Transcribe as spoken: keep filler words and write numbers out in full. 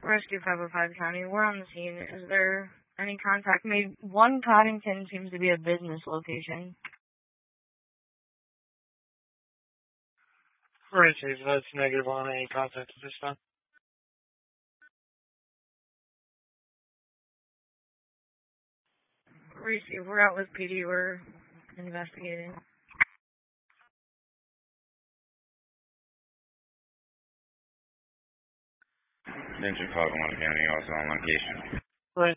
Rescue five oh five County, we're on the scene. Is there any contact made? One Coddington seems to be a business location. Receive, that's negative on any contact at this time. Receive, we're out with P D, we're investigating. Venture Colorado County also on location.